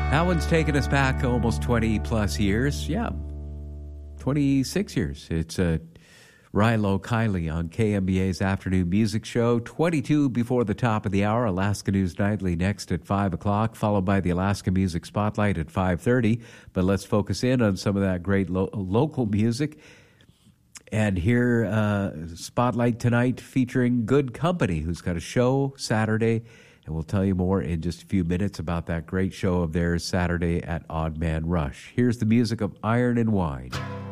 That one's taken us back almost 20 plus years. Yeah, 26 years. It's Rilo Kiley on KMBA's Afternoon Music Show. 22 before the top of the hour. Alaska News Nightly next at 5 o'clock, followed by the Alaska Music Spotlight at 5:30. But let's focus in on some of that great local music. And here, Spotlight tonight featuring Good Company, who's got a show Saturday. And we'll tell you more in just a few minutes about that great show of theirs Saturday at Odd Man Rush. Here's the music of Iron and Wine.